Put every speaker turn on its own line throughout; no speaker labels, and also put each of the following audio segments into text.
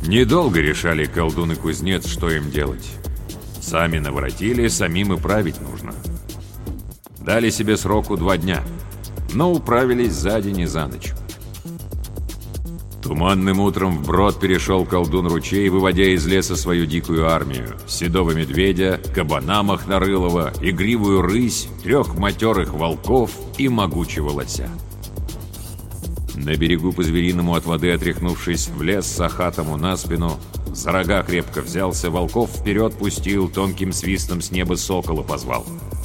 Недолго решали колдун и кузнец, что им делать. Сами наворотили, самим и править нужно. Дали себе сроку 2 дня, но управились за день и за ночь. Туманным утром вброд перешел колдун ручей, выводя из леса свою дикую армию: седого медведя, кабана мохнарылого, игривую рысь, 3 матерых волков и могучего лося. На берегу по-звериному от воды отряхнувшись, влез Сахатому на спину, за рога крепко взялся, волков вперед пустил, тонким свистом с неба сокола позвал.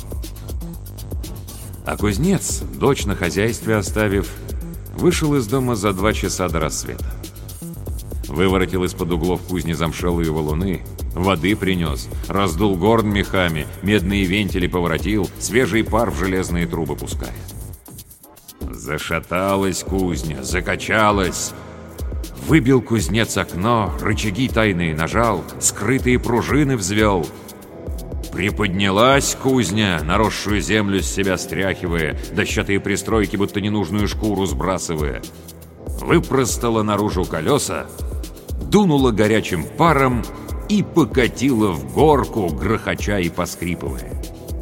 А кузнец, дочь на хозяйстве оставив, вышел из дома за 2 часа до рассвета. Выворотил из-под углов кузни замшелые валуны, воды принес, раздул горн мехами, медные вентили поворотил, свежий пар в железные трубы пуская. Зашаталась кузня, закачалась. Выбил кузнец окно, рычаги тайные нажал, скрытые пружины взвел. Приподнялась кузня, наросшую землю с себя стряхивая, дощатые пристройки, будто ненужную шкуру сбрасывая. Выпростала наружу колеса, дунула горячим паром и покатила в горку, грохоча и поскрипывая.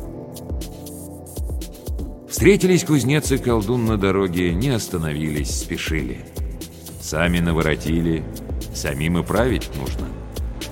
Встретились кузнец и колдун на дороге, не остановились, спешили. Сами наворотили, самим и править нужно.